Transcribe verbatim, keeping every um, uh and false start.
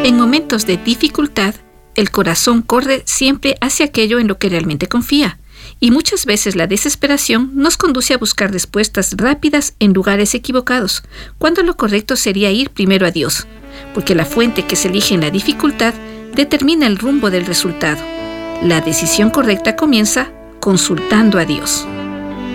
En momentos de dificultad, el corazón corre siempre hacia aquello en lo que realmente confía, y muchas veces la desesperación nos conduce a buscar respuestas rápidas en lugares equivocados, cuando lo correcto sería ir primero a Dios, porque la fuente que se elige en la dificultad determina el rumbo del resultado. La decisión correcta comienza consultando a Dios.